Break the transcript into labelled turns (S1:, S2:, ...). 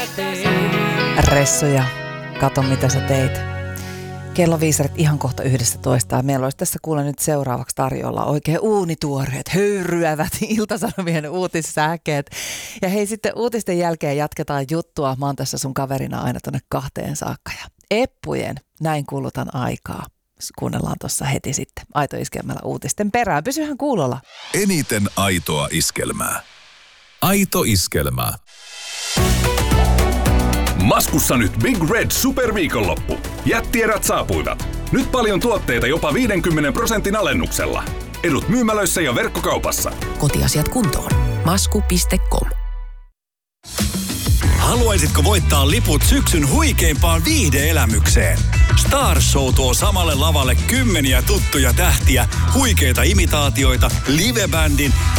S1: Ressuja, kato mitä sä teit. Kello 5 ihan kohta 11 ja meillä olisi tässä kuule nyt seuraavaksi tarjolla oikein uunituoreet, höyryävät Ilta-Sanomien uutissäkeet. Ja hei, sitten uutisten jälkeen jatketaan juttua. Mä oon tässä sun kaverina aina tonne 2 saakka. Ja eppujen, näin kulutan aikaa. Kuunnellaan tuossa heti sitten Aito Iskelmällä uutisten perään. Pysyhän kuulolla.
S2: Eniten aitoa iskelmää. Aito Iskelmää.
S3: Maskussa nyt Big Red superviikonloppu. Jättierät saapuivat. Nyt paljon tuotteita jopa 50% alennuksella. Edut myymälöissä ja verkkokaupassa.
S4: Kotiasiat kuntoon. Masku.com.
S5: Haluaisitko voittaa liput syksyn huikeimpaan viihde-elämykseen? Stars Show tuo samalle lavalle kymmeniä tuttuja tähtiä, huikeita imitaatioita, livebändin